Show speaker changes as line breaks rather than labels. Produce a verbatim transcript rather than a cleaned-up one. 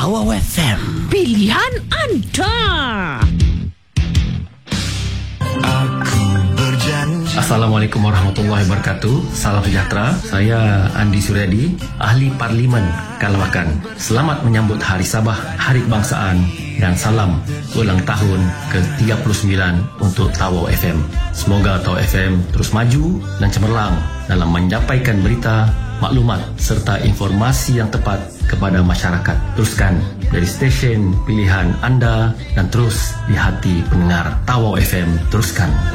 Tawau F M,
pilihan anda.
Aku berjanji.
Assalamualaikum warahmatullahi wabarakatuh. Salam sejahtera. Saya Andi Suryadi, ahli Parlimen Kalawakan. Selamat menyambut Hari Sabah, Hari Kebangsaan, dan salam ulang tahun ke tiga puluh sembilan untuk Tawau F M. Semoga Tawau F M terus maju dan cemerlang dalam menyampaikan berita, maklumat serta informasi yang tepat kepada masyarakat. Teruskan dari stesen pilihan anda dan terus di hati pendengar Tawau F M. Teruskan.